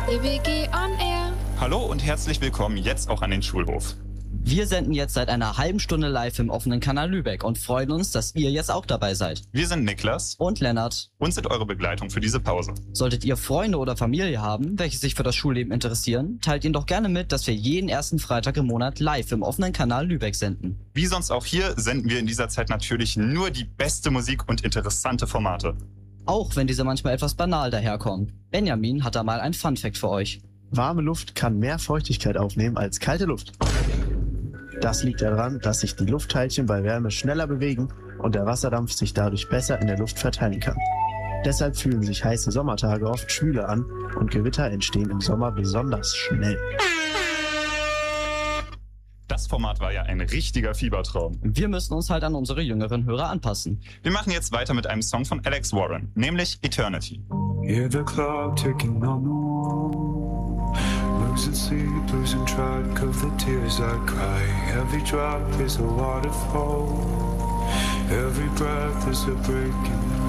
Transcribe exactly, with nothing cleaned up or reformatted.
D W G on Air. Hallo und herzlich willkommen jetzt auch an den Schulhof. Wir senden jetzt seit einer halben Stunde live im offenen Kanal Lübeck und freuen uns, dass ihr jetzt auch dabei seid. Wir sind Niklas Und Lennart. und sind eure Begleitung für diese Pause. Solltet ihr Freunde oder Familie haben, welche sich für das Schulleben interessieren, teilt ihnen doch gerne mit, dass wir jeden ersten Freitag im Monat live im offenen Kanal Lübeck senden. Wie sonst auch hier senden wir in dieser Zeit natürlich nur die beste Musik und interessante Formate. Auch wenn diese manchmal etwas banal daherkommen. Benjamin hat da mal ein Funfact für euch. Warme Luft kann mehr Feuchtigkeit aufnehmen als kalte Luft. Das liegt daran, dass sich die Luftteilchen bei Wärme schneller bewegen und der Wasserdampf sich dadurch besser in der Luft verteilen kann. Deshalb fühlen sich heiße Sommertage oft schwüler an und Gewitter entstehen im Sommer besonders schnell. Das Format war ja ein richtiger Fiebertraum. Wir müssen uns halt an unsere jüngeren Hörer anpassen. Wir machen jetzt weiter mit einem Song von Alex Warren, nämlich Eternity. Hear the clock ticking on the wall. Losing sleep, losing track of the tears I cry. Every drop is a waterfall. Every breath is a break in